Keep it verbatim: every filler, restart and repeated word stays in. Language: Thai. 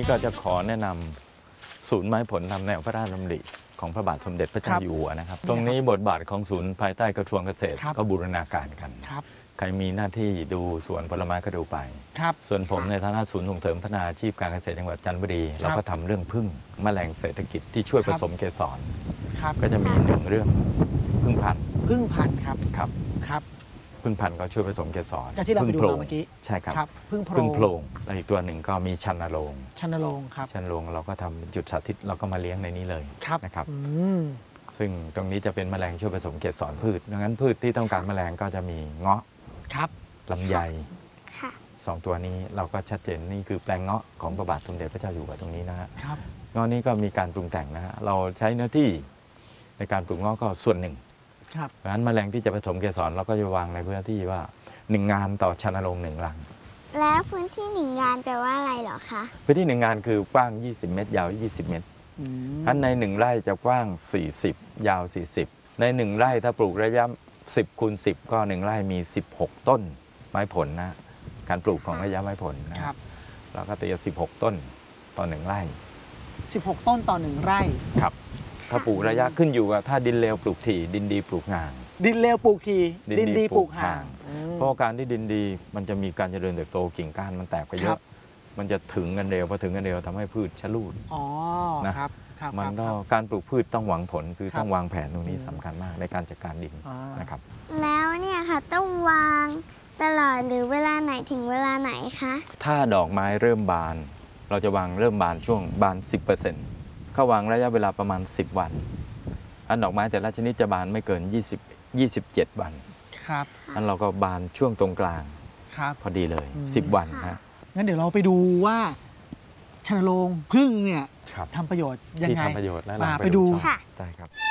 นี้ก็จะขอแนะนำศูนย์ไม้ผลตามแนวพระราชดำริของพระบาทสมเด็จพระเจ้าอยู่หัวนะครับตรงนี้บทบาทของศูนย์ภายใต้กระทรวงเกษตรก็บูรณาการกันใครมีหน้าที่ดูสวนผลไม้ก็ดูไปส่วนผมในฐานะศูนย์ส่งเสริมพัฒนาอาชีพการเกษตรจังหวัดจันทบุรีเราก็ทำเรื่องพึ่งแมลงเศรษฐกิจที่ช่วยผสมเกสรก็จะมีหนึ่งเรื่องพึ่งพันธุ์พึ่งพันธุ์ครับครับครับพึ่งพันธุ์ก็ช่วยผสมเกสรที่เราไปดูมาเมื่อกี้ใช่ครับพึ่งโพรงและอีกตัวหนึ่งก็มีชันโรงชันโรงครับชันโรงเราก็ทำจุดสาธิตเราก็มาเลี้ยงในนี้เลยนะครับซึ่งตรงนี้จะเป็นแมลงช่วยผสมเกสรพืชดังนั้นพืชที่ต้องการแมลงก็จะมีเงาะลำไยสองตัวนี้เราก็ชัดเจนนี่คือแปลงเงาะของพระบาทสมเด็จพระเจ้าอยู่หัวตรงนี้นะฮะเงาะนี้ก็มีการปรุงแต่งนะฮะเราใช้เนื้อที่ในการปลูกเงาะก็ส่วนหนึ่งเพราะฉะนั้นแมลงที่จะผสมเกสรเราก็จะวางในพื้นที่ว่าหนึ่งงานต่อชันโรงหนึ่งรังแล้วพื้นที่หนึ่งงานแปลว่าอะไรเหรอคะพื้นที่หนึ่งงานคือกว้างยี่สิบเมตรยาวยี่สิบเมตรอันในหนึ่งไร่จะกว้างสี่สิบยาวสี่สิบในหนึ่งไร่ถ้าปลูกระยะสิบคูณสิบก็หนึ่งไร่มีสิบหกต้นไม้ผลนะการปลูกของระยะไม้ผลนะครับเราก็ตีสิบหกต้นต่อหนึ่งไร่สิบหกต้นต่อหนึ่งไร่ครับถ้าปลูกระยะขึ้นอยู่กับถ้าดินเลวปลูกถี่ดินดีปลูกห่างดินเลวปลูกถี่ดินดีปลูกห่างเพราะการที่ดินดีมันจะมีการเจริญเติบโตกิ่งก้านมันแตกไปเยอะมันจะถึงกันเร็วพอถึงกันเร็วทำให้พืชชะลูดนะครับมันก็การปลูกพืชต้องหวังผลคือต้องวางแผนตรงนี้สำคัญมากในการจัดการดินนะครับแล้วเนี่ยค่ะต้องวางตลอดหรือเวลาไหนถึงเวลาไหนคะถ้าดอกไม้เริ่มบานเราจะวางเริ่มบานช่วงบาน สิบเปอร์เซ็นต์ เขาวางระยะเวลาประมาณสิบวันอันดอกไม้แต่ละชนิดจะบานไม่เกินยี่สิบ ยี่สิบเจ็ดวันครับอันเราก็บานช่วงตรงกลางพอดีเลยสิบวันนะงั้นเดี๋ยวเราไปดูว่าชันโรงพึ่งเนี่ยทำประโยชน์ยังไงทำประโยชน์แล้วไปดูได้ครับ